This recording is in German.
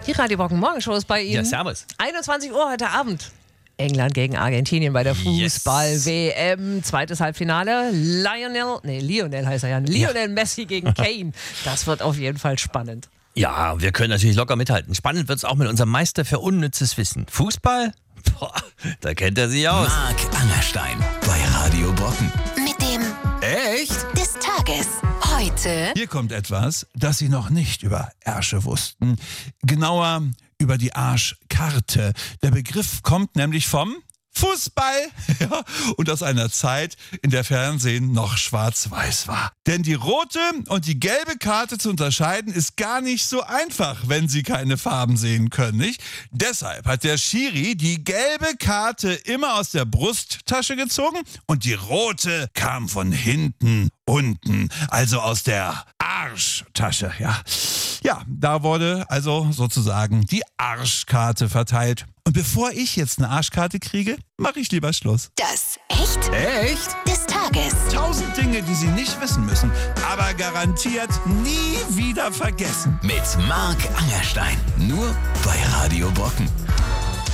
Die Radio Brocken Morgenshow ist bei Ihnen. Ja, servus. 21 Uhr heute Abend. England gegen Argentinien bei der Fußball-WM. Zweites Halbfinale. Lionel heißt er ja. Lionel Messi gegen Kane. Das wird auf jeden Fall spannend. Ja, wir können natürlich locker mithalten. Spannend wird's auch mit unserem Meister für unnützes Wissen. Fußball? Boah, da kennt er sich aus. Marc Angerstein bei Radio Brocken. Mit dem Echt? des Tages. Heute Hier kommt etwas, das Sie noch nicht über Ärsche wussten. Genauer über die Arschkarte. Der Begriff kommt nämlich vom Fußball ja, und aus einer Zeit, in der Fernsehen noch schwarz-weiß war. Denn die rote und die gelbe Karte zu unterscheiden ist gar nicht so einfach, wenn Sie keine Farben sehen können, nicht? Deshalb hat der Schiri die gelbe Karte immer aus der Brusttasche gezogen und die rote kam von hinten unten, also aus der Arschtasche, ja. Ja, da wurde also sozusagen die Arschkarte verteilt. Und bevor ich jetzt eine Arschkarte kriege, mache ich lieber Schluss. das Echt des Tages. 1000 Dinge, die Sie nicht wissen müssen, aber garantiert nie wieder vergessen. Mit Marc Angerstein. Nur bei Radio Brocken.